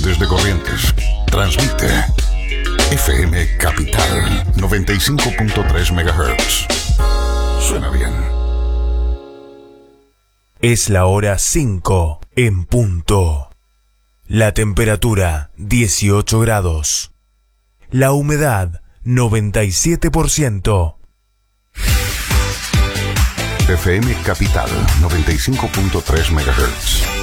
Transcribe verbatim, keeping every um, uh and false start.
Desde Corrientes, transmite F M Capital noventa y cinco punto tres megahertz. Suena bien. Es la hora cinco en punto. La temperatura dieciocho grados. La humedad noventa y siete por ciento. F M Capital noventa y cinco punto tres megahertz.